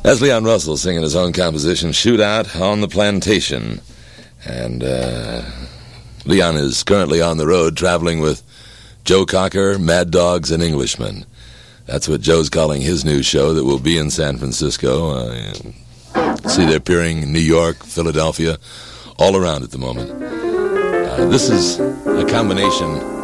That's Leon Russell singing his own composition, Shootout on the Plantation. And Leon is currently on the road traveling with Joe Cocker, Mad Dogs, and Englishmen. That's what Joe's calling his new show that will be in San Francisco. See, they're appearing in New York, Philadelphia, all around at the moment. This is a combination